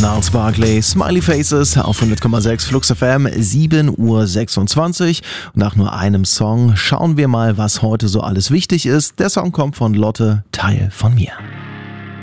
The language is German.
Gnarls Barkley, Smiley Faces auf 100,6 Flux FM, 7:26 Uhr. Und nach nur einem Song schauen wir mal, was heute so alles wichtig ist. Der Song kommt von Lotte, Teil von mir.